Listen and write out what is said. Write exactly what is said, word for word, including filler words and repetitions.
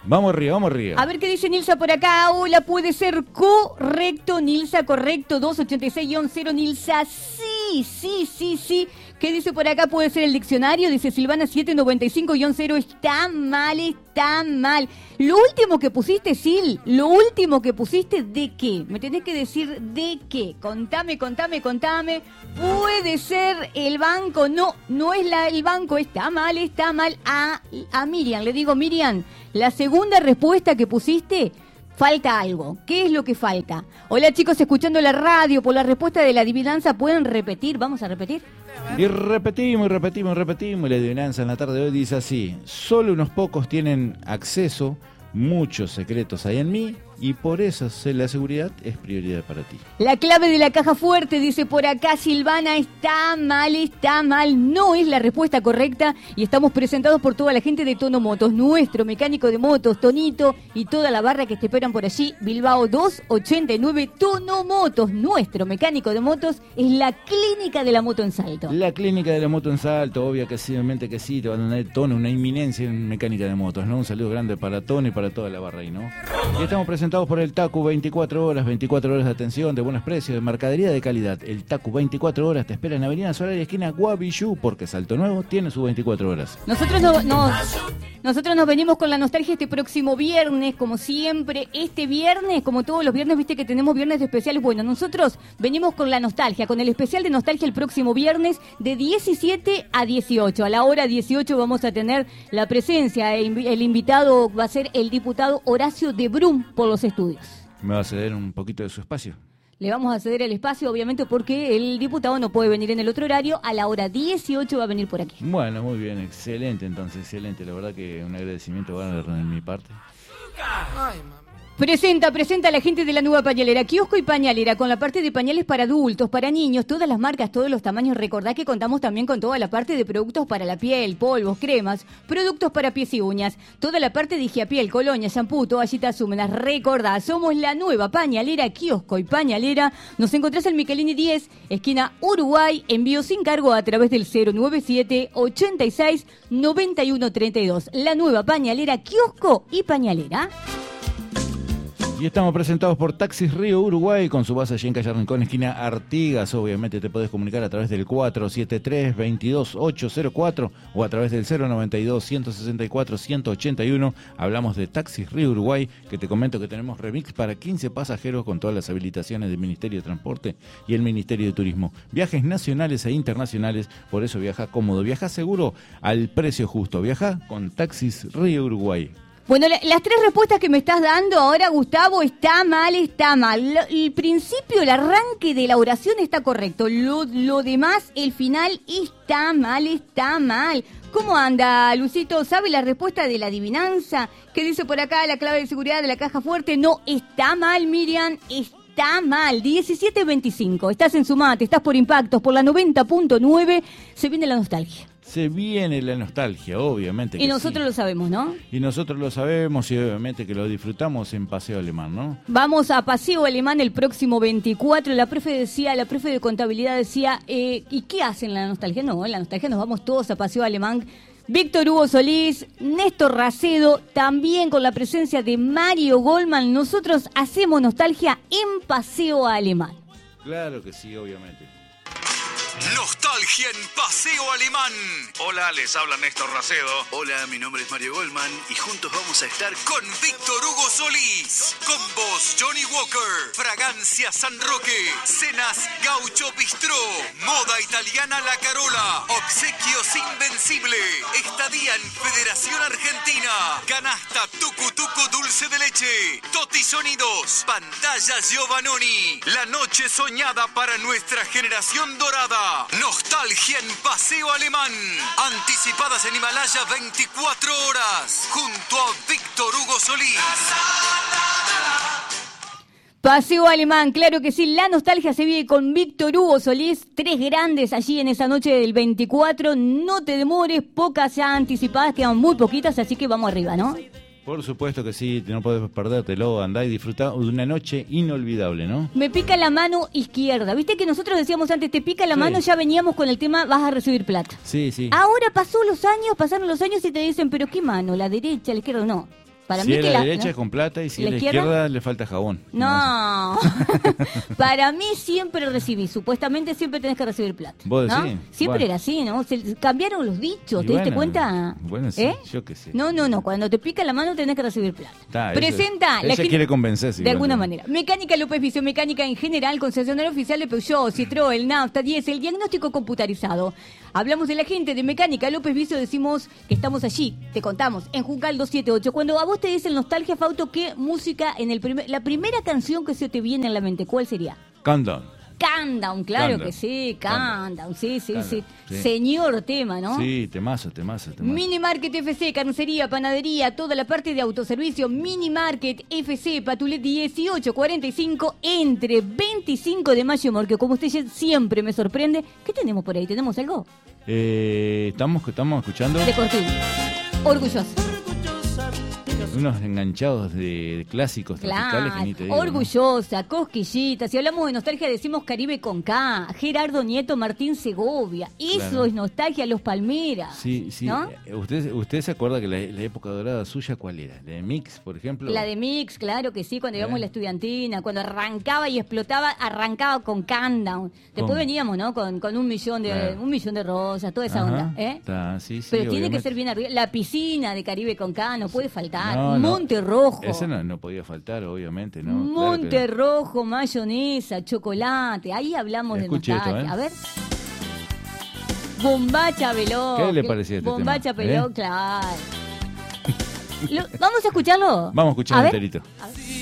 Vamos arriba, vamos arriba. A ver qué dice Nilsa por acá. Hola, puede ser correcto, Nilsa, correcto. dos ochenta y seis guión cero, Nilsa. Sí, sí, sí, sí. ¿Qué dice por acá? Puede ser el diccionario. Dice Silvana siete noventa y cinco guión cero. Está mal, está mal. Lo último que pusiste, Sil, lo último que pusiste, ¿de qué? Me tenés que decir de qué. Contame, contame, contame. Puede ser el banco. No, no es la, el banco. Está mal, está mal. A, a Miriam, le digo, Miriam, la segunda respuesta que pusiste, falta algo. ¿Qué es lo que falta? Hola, chicos, escuchando la radio, por la respuesta de la adivinanza, ¿pueden repetir? ¿Vamos a repetir? Y repetimos, y repetimos, y repetimos. Y la adivinanza en la tarde de hoy dice así: solo unos pocos tienen acceso, muchos secretos hay en mí, y por eso la seguridad es prioridad para ti. La clave de la caja fuerte, dice por acá Silvana, está mal, está mal, no es la respuesta correcta, y estamos presentados por toda la gente de Tono Motos, nuestro mecánico de motos, Tonito, y toda la barra que te esperan por allí, Bilbao doscientos ochenta y nueve, Tono Motos, nuestro mecánico de motos, es la clínica de la moto en Salto. La clínica de la moto en Salto, obviamente que sí, te van a dar Tono, una inminencia en mecánica de motos, ¿no? Un saludo grande para Tono y para toda la barra ahí, ¿no? Y estamos presentados por el Taku, veinticuatro horas, veinticuatro horas de atención, de buenos precios, de mercadería de calidad. El Taku, veinticuatro horas, te espera en Avenida Solar y esquina Guavillú, porque Salto Nuevo tiene sus veinticuatro horas. Nosotros no, nos, nosotros nos venimos con la nostalgia este próximo viernes, como siempre. Este viernes, como todos los viernes, viste que tenemos viernes especiales. Bueno, nosotros venimos con la nostalgia, con el especial de nostalgia el próximo viernes de diecisiete a dieciocho. A la hora dieciocho vamos a tener la presencia, el invitado va a ser el diputado Horacio de Brum por los estudios. ¿Me va a ceder un poquito de su espacio? Le vamos a ceder el espacio, obviamente, porque el diputado no puede venir en el otro horario. A la hora dieciocho va a venir por aquí. Bueno, muy bien, excelente, entonces, excelente. La verdad que un agradecimiento va a dar de mi parte. Ay, Presenta, presenta a la gente de la nueva pañalera, kiosco y pañalera, con la parte de pañales para adultos, para niños, todas las marcas, todos los tamaños. Recordá que contamos también con toda la parte de productos para la piel, polvos, cremas, productos para pies y uñas, toda la parte de higiapiel, colonia, shampoo, toallitas húmedas. Recordá, somos la nueva pañalera, kiosco y pañalera. Nos encontrás en Michelini diez, esquina Uruguay, envío sin cargo a través del cero nueve siete, ochenta y seis, noventa y uno treinta y dos. La nueva pañalera, kiosco y pañalera. Y estamos presentados por Taxis Río Uruguay, con su base allí en calle Rincón, esquina Artigas. Obviamente te podés comunicar a través del cuatro siete tres, veintidós ocho cero cuatro o a través del cero noventa y dos, ciento sesenta y cuatro, ciento ochenta y uno. Hablamos de Taxis Río Uruguay, que te comento que tenemos remix para quince pasajeros con todas las habilitaciones del Ministerio de Transporte y el Ministerio de Turismo. Viajes nacionales e internacionales, por eso viaja cómodo, viaja seguro, al precio justo. Viaja con Taxis Río Uruguay. Bueno, la, las tres respuestas que me estás dando ahora, Gustavo, está mal, está mal. Lo, el principio, el arranque de la oración está correcto. Lo, lo demás, el final, está mal, está mal. ¿Cómo anda, Lucito? ¿Sabe la respuesta de la adivinanza? ¿Qué dice por acá la clave de seguridad de la caja fuerte? No, está mal, Miriam, está mal. diecisiete veinticinco, estás en Sumate, estás por Impactos, por la noventa punto nueve, se viene la nostalgia. Se viene la nostalgia, obviamente que Y nosotros sí. lo sabemos, ¿no? Y nosotros lo sabemos y obviamente que lo disfrutamos en Paseo Alemán, ¿no? Vamos a Paseo Alemán el próximo veinticuatro. La profe decía, la profe de contabilidad decía, eh, ¿y qué hacen la nostalgia? No, en la nostalgia nos vamos todos a Paseo Alemán. Víctor Hugo Solís, Néstor Racedo, también con la presencia de Mario Goldman. Nosotros hacemos nostalgia en Paseo Alemán. Claro que sí, obviamente. Nostalgia en Paseo Alemán. Hola, les habla Néstor Racedo. Hola, mi nombre es Mario Goldman y juntos vamos a estar con Víctor Hugo Solís. Con vos, Johnny Walker. Fragancia San Roque. Cenas Gaucho Bistró. Moda italiana La Carola. Obsequios Invencible. Estadía en Federación Argentina. Canasta Tucu Tucu Dulce de Leche. Toti Sonidos. Pantalla Giovannoni. La noche soñada para nuestra generación dorada. Nostalgia en Paseo Alemán. Anticipadas en Himalaya veinticuatro horas. Junto a Víctor Hugo Solís. Paseo Alemán, claro que sí. La nostalgia se vive con Víctor Hugo Solís. Tres grandes allí en esa noche del veinticuatro. No te demores, pocas ya anticipadas, quedan muy poquitas, así que vamos arriba, ¿no? Por supuesto que sí, no podés perdértelo, andá y disfrutá de una noche inolvidable, ¿no? Me pica la mano izquierda. ¿Viste que nosotros decíamos antes, te pica la Sí. mano? Ya veníamos con el tema, vas a recibir plata. Sí, sí. Ahora pasó los años, pasaron los años y te dicen, pero ¿qué mano? ¿La derecha, la izquierda? No. Para si mí es que la la derecha ¿no? es con plata y si ¿La es la izquierda? izquierda le falta jabón. No, para mí siempre recibí, supuestamente siempre tenés que recibir plata. ¿Vos ¿no? decís? Siempre Bueno. era así, ¿no? Se cambiaron los dichos, Y ¿te diste bueno, cuenta? Bueno, sí, ¿Eh? yo qué sé. No, no, no, cuando te pica la mano tenés que recibir plata. Ta, ella- Presenta ella la gente- quiere convencerse. de igual, alguna ¿no? manera. Mecánica López Vicio Mecánica en general, concesionario oficial de Peugeot, Citroën, Nafta, Diesel, diagnóstico computarizado. Hablamos de la gente de Mecánica López Vicio, decimos que estamos allí, te contamos, en Juncal doscientos setenta y ocho. Cuando a vos te dicen nostalgia, Fauto, ¿qué música en el primer, la primera canción que se te viene en la mente, cuál sería? Countdown. Countdown, claro Countdown. que sí, Countdown. Countdown, sí, sí, Countdown, sí, sí. Señor tema, ¿no? Sí, temazo, temazo, temazo. Mini Market F C, carnicería, panadería, toda la parte de autoservicio. Mini Market F C, Patulet dieciocho cuarenta y cinco, entre veinticinco de mayo, porque como usted ya siempre me sorprende. ¿Qué tenemos por ahí? ¿Tenemos algo? Eh, estamos, estamos escuchando De Cortina. Orgullosa. unos enganchados de, de clásicos tropicales que ni te Claro, digo, orgullosa, cosquillita. Si hablamos de nostalgia decimos Caribe con K, Gerardo Nieto, Martín Segovia. Eso Claro. es nostalgia, Los Palmeras. ¿no? Sí, sí. ¿No? Eh, ¿Usted, ¿Usted se acuerda que la, la época dorada suya cuál era? ¿La de Mix, por ejemplo? La de Mix, claro que sí, cuando íbamos ¿Eh? a la estudiantina, cuando arrancaba y explotaba, arrancaba con Countdown. Después ¿Cómo? veníamos, ¿no? Con, con un millón de Claro. un millón de rosas, toda esa Ajá, onda, ¿eh? ta, sí, sí, Pero tiene que obviamente. ser bien arriba. La piscina de Caribe con K no puede faltar. No, no. Monte Rojo. Ese no, no podía faltar, obviamente, ¿no? Monte Claro que- Rojo, mayonesa, chocolate. Ahí hablamos Escuche de esto, nostalgia. ¿eh? A ver. Bombacha Veloz. ¿Qué le parecía este Bombacha tema? Veloz, ¿Eh? claro. Lo- ¿Vamos a escucharlo? Vamos a escuchar ver. enterito. A ver.